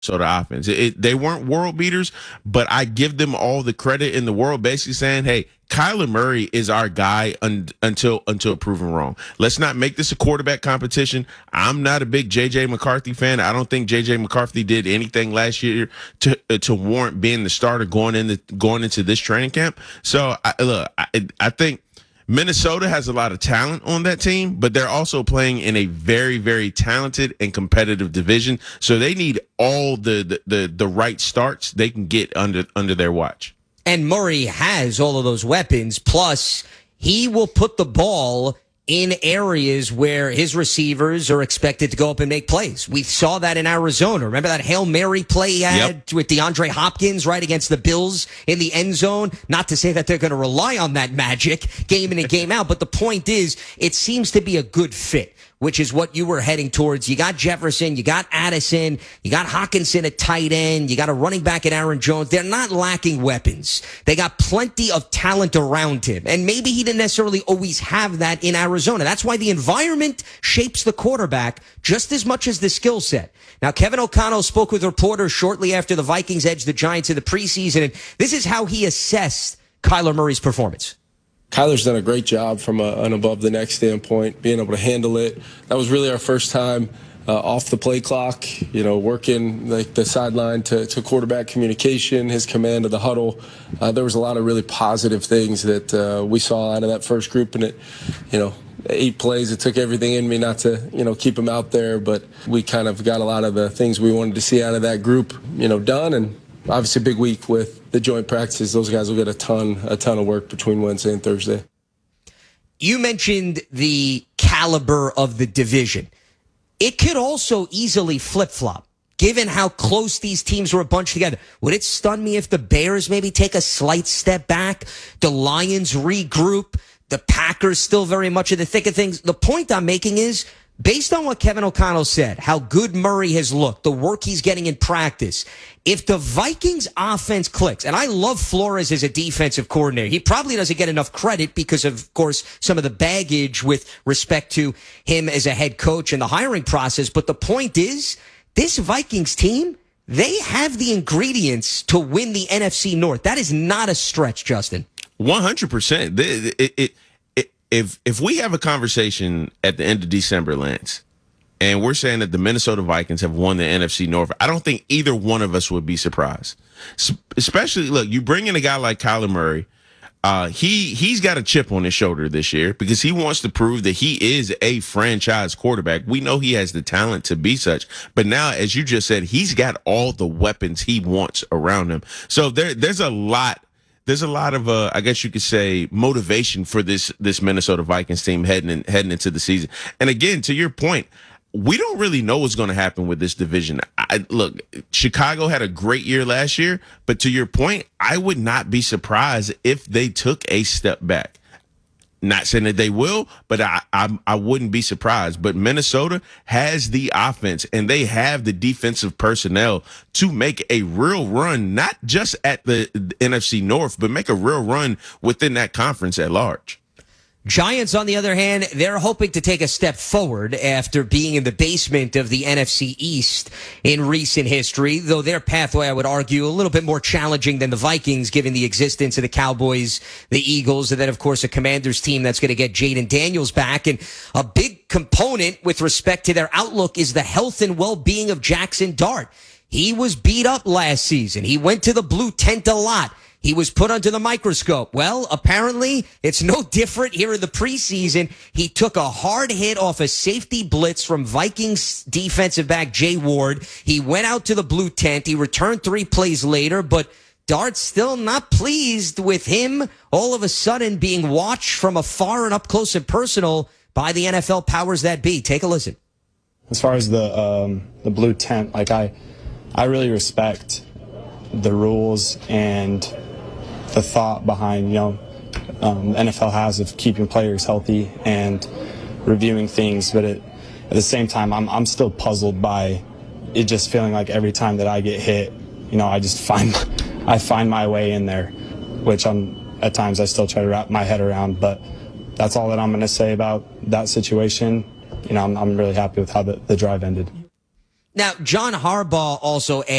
offense. They weren't world beaters, but I give them all the credit in the world, basically saying, hey, Kyler Murray is our guy until proven wrong. Let's not make this a quarterback competition. I'm not a big J.J. McCarthy fan. I don't think J.J. McCarthy did anything last year to warrant being the starter going into this training camp. So, I think Minnesota has a lot of talent on that team, but they're also playing in a very, very talented and competitive division. So they need all the right starts they can get under their watch. And Murray has all of those weapons. Plus, he will put the ball in areas where his receivers are expected to go up and make plays. We saw that in Arizona. Remember that Hail Mary play he had with DeAndre Hopkins right against the Bills in the end zone? Not to say that they're going to rely on that magic game in and game out, but the point is it seems to be a good fit, which is what you were heading towards. You got Jefferson, you got Addison, you got Hockenson at tight end, you got a running back at Aaron Jones. They're not lacking weapons. They got plenty of talent around him. And maybe he didn't necessarily always have that in Arizona. That's why the environment shapes the quarterback just as much as the skill set. Now, Kevin O'Connell spoke with reporters shortly after the Vikings edged the Giants in the preseason, and this is how he assessed Kyler Murray's performance. Kyler's done a great job from an above-the-neck standpoint, being able to handle it. That was really our first time off the play clock, working like the sideline to quarterback communication, his command of the huddle. There was a lot of really positive things that we saw out of that first group, and 8 plays, it took everything in me not to, keep him out there, but we kind of got a lot of the things we wanted to see out of that group, done, and obviously a big week with the joint practices. Those guys will get a ton of work between Wednesday and Thursday. You mentioned the caliber of the division. It could also easily flip-flop, given how close these teams were bunched together. Would it stun me if the Bears maybe take a slight step back, the Lions regroup, the Packers still very much in the thick of things? The point I'm making is, based on what Kevin O'Connell said, how good Murray has looked, the work he's getting in practice, if the Vikings offense clicks, and I love Flores as a defensive coordinator, he probably doesn't get enough credit because of course, some of the baggage with respect to him as a head coach and the hiring process. But the point is, this Vikings team, they have the ingredients to win the NFC North. That is not a stretch, Justin. 100%. If we have a conversation at the end of December, Lance, and we're saying that the Minnesota Vikings have won the NFC North, I don't think either one of us would be surprised. Especially, look, you bring in a guy like Kyler Murray. He's got a chip on his shoulder this year because he wants to prove that he is a franchise quarterback. We know he has the talent to be such, but now, as you just said, he's got all the weapons he wants around him. So there's a lot of, I guess you could say, motivation for this Minnesota Vikings team heading into the season. And again, to your point, we don't really know what's going to happen with this division. Look, Chicago had a great year last year, but to your point, I would not be surprised if they took a step back. Not saying that they will, but I wouldn't be surprised. But Minnesota has the offense and they have the defensive personnel to make a real run, not just at the NFC North, but make a real run within that conference at large. Giants, on the other hand, they're hoping to take a step forward after being in the basement of the NFC East in recent history, though their pathway, I would argue, a little bit more challenging than the Vikings, given the existence of the Cowboys, the Eagles, and then, of course, a Commanders team that's going to get Jaden Daniels back. And a big component with respect to their outlook is the health and well-being of Jackson Dart. He was beat up last season. He went to the blue tent a lot. He was put under the microscope. Well, apparently, it's no different here in the preseason. He took a hard hit off a safety blitz from Vikings defensive back Jay Ward. He went out to the blue tent. He returned 3 plays later, but Dart's still not pleased with him all of a sudden being watched from afar and up close and personal by the NFL powers that be. Take a listen. As far as the blue tent, I really respect the rules and the thought behind, NFL has of keeping players healthy and reviewing things, but at the same time, I'm still puzzled by it just feeling like every time that I get hit, I find my way in there, which at times I still try to wrap my head around, but that's all that I'm going to say about that situation. I'm really happy with how the drive ended. Now, John Harbaugh also